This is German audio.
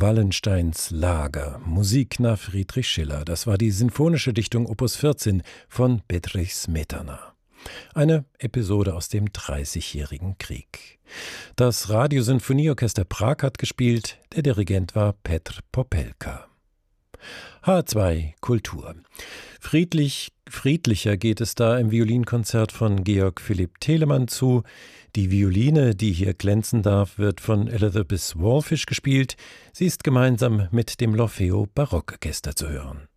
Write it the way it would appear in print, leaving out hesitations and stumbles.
Wallensteins Lager, Musik nach Friedrich Schiller. Das war die sinfonische Dichtung Opus 14 von Bedřich Smetana. Eine Episode aus dem Dreißigjährigen Krieg. Das Radiosinfonieorchester Prag hat gespielt, der Dirigent war Petr Popelka. H2 Kultur. Friedlicher geht es da im Violinkonzert von Georg Philipp Telemann zu. Die Violine, die hier glänzen darf, wird von Elizabeth Wallfisch gespielt. Sie ist gemeinsam mit dem L'Orfeo Barockorchester zu hören.